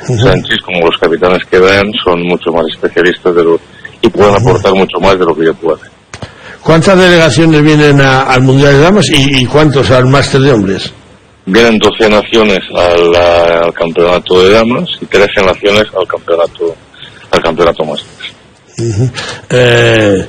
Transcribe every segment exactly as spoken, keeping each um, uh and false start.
uh-huh. Sánchez como los capitanes que vean son mucho más especialistas de lo, y pueden uh-huh. aportar mucho más de lo que yo puedo hacer. ¿Cuántas delegaciones vienen a, al Mundial de Damas y, y cuántos al Máster de Hombres? Vienen doce naciones al, al campeonato de damas y trece naciones al campeonato al campeonato Masters. Uh-huh. Eh,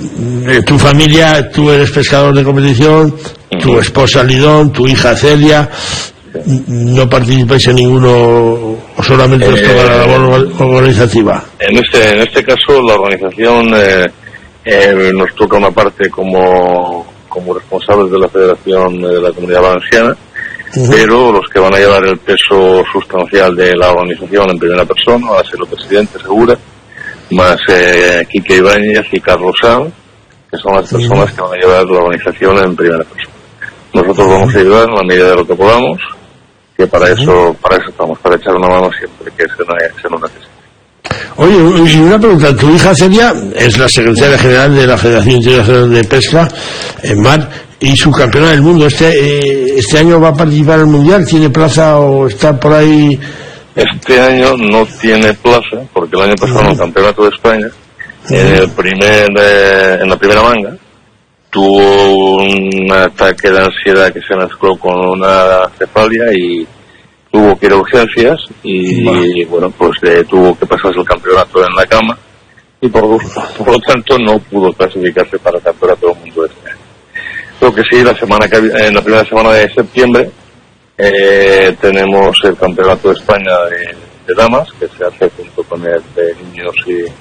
tu familia, tú eres pescador de competición, uh-huh. tu esposa Lidón, tu hija Celia, sí. ¿no participáis en ninguno o solamente eh, os toca la labor organizativa? En este en este caso la organización eh, eh, nos toca una parte como como responsables de la Federación de la Comunidad Valenciana. Uh-huh. Pero los que van a llevar el peso sustancial de la organización en primera persona van a ser el presidente Segura, más eh, Quique Ibáñez y Carlos Sanz, que son las personas uh-huh. que van a llevar la organización en primera persona. Nosotros uh-huh. vamos a ayudar en la medida de lo que podamos, que para uh-huh. eso para eso estamos, para echar una mano siempre que se, se nos necesite. Oye, y una pregunta, tu hija Celia es la secretaria general de la Federación Internacional de Pesca en Mar y subcampeona del mundo. Este eh, este año va a participar en el Mundial, ¿tiene plaza o está por ahí? Este año no tiene plaza, porque el año pasado uh-huh. en el Campeonato de España, uh-huh. en el primer eh, en la primera manga, tuvo un ataque de ansiedad que se mezcló con una cefalia y tuvo que ir a urgencias y, uh-huh. y bueno, pues eh, tuvo que pasarse el campeonato en la cama y por, por lo tanto no pudo clasificarse para el Campeonato del Mundo de este año. Creo que sí, la semana que, en la primera semana de septiembre eh, tenemos el Campeonato de España de, de Damas, que se hace junto con el de niños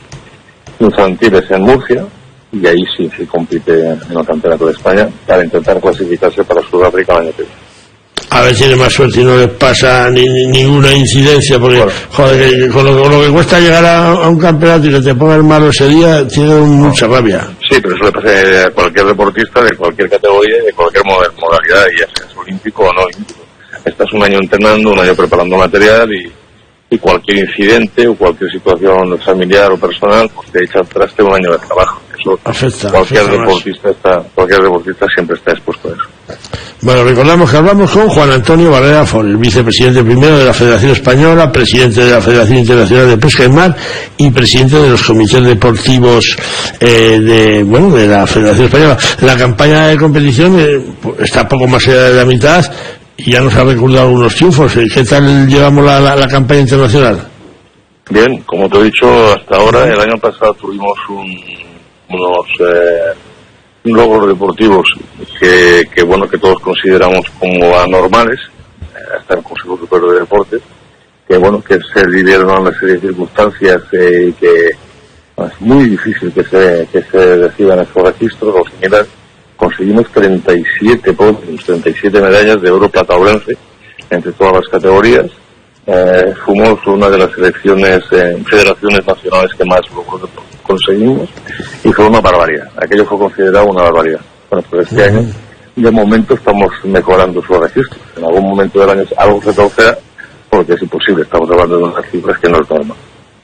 y infantiles en Murcia, y ahí sí se compite en el Campeonato de España para intentar clasificarse para Sudáfrica el año que viene. A ver si tiene más suerte y no les pasa ni, ni, ninguna incidencia, porque bueno, joder, que, con, lo, con lo que cuesta llegar a, a un campeonato y que te pongan malo ese día, tiene mucha rabia. Sí, pero eso le pasa a cualquier deportista de cualquier categoría y de cualquier modalidad, ya sea olímpico o no olímpico. Estás un año entrenando, un año preparando material y, y cualquier incidente o cualquier situación familiar o personal pues te echa al traste un año de trabajo. Eso afecta, cualquier afecta deportista más. está, cualquier deportista siempre está expuesto a eso. Bueno, recordamos que hablamos con Juan Antonio Barrera Fort, el vicepresidente primero de la Federación Española, presidente de la Federación Internacional de Pesca en Mar y presidente de los comités deportivos eh, de bueno de la Federación Española. La campaña de competición eh, está poco más allá de la mitad y ya nos ha recordado algunos triunfos. ¿Qué tal llevamos la, la, la campaña internacional? Bien, como te he dicho, hasta ahora, el año pasado tuvimos un, unos... Eh, logros deportivos que, que bueno que todos consideramos como anormales, hasta el Consejo Superior de Deportes, que bueno que se vivieron una serie de circunstancias eh, y que es muy difícil que se que se reciban estos registros o similar. Conseguimos treinta y siete podios, treinta y siete medallas de oro, plata o bronce entre todas las categorías. Eh, fuimos una de las selecciones eh, federaciones nacionales que más logros conseguimos y fue una barbaridad. Aquello fue considerado una barbaridad. Bueno, pues este uh-huh. año de momento estamos mejorando su registro. En algún momento del año algo se torcerá porque es imposible, estamos hablando de unas cifras que no es normal.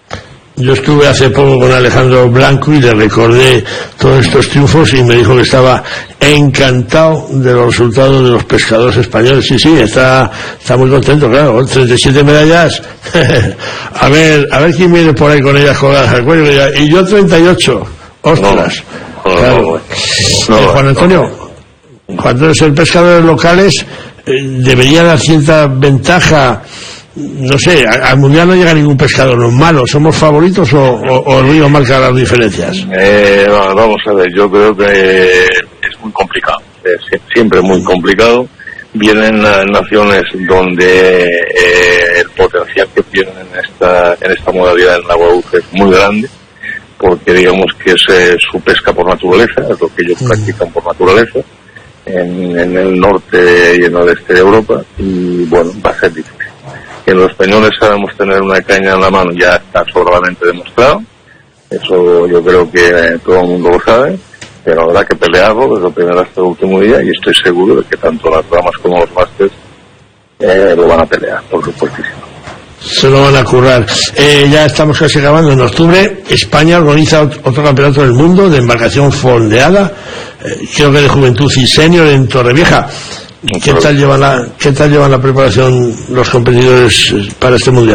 Yo estuve hace poco con Alejandro Blanco y le recordé todos estos triunfos y me dijo que estaba encantado de los resultados de los pescadores españoles. Sí, sí, está está muy contento, claro, treinta y siete medallas. a ver a ver quién viene por ahí con ellas colgadas al cuello. Y yo treinta y ocho. Ostras. No, no, claro. no, no, no, eh, Juan Antonio, no. Juan Antonio, ser pescadores locales eh, debería dar cierta ventaja. No sé, al Mundial no llega ningún pescador, ¿no? ¿Malo? ¿Somos favoritos o, o, o el río marca las diferencias? Eh, vamos a ver, yo creo que es muy complicado, es siempre muy complicado. Vienen naciones donde eh, el potencial que tienen en esta en esta modalidad en agua dulce es muy grande, porque digamos que es eh, su pesca por naturaleza, es lo que ellos mm. practican por naturaleza, en, en el norte y en el oeste de Europa, y bueno, va a ser difícil. Que los españoles sabemos tener una caña en la mano ya está sobradamente demostrado, eso yo creo que eh, todo el mundo lo sabe, pero habrá que pelearlo desde el primer hasta el último día y estoy seguro de que tanto las damas como los másters eh, lo van a pelear, por supuestísimo. Se lo van a currar. Eh, ya estamos casi acabando. En octubre España organiza otro campeonato del mundo de embarcación fondeada, eh, creo que de juventud y senior en Torrevieja. ¿Qué tal llevan la, qué tal llevan la preparación los competidores para este mundial?